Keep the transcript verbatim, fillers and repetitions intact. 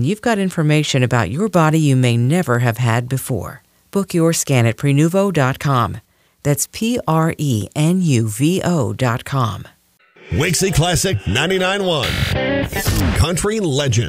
you've got information about your body you may never have had before. Book your scan at prenuvo dot com. That's P R E N U V O dot com. Wixie Classic ninety-nine point one. Country Legend.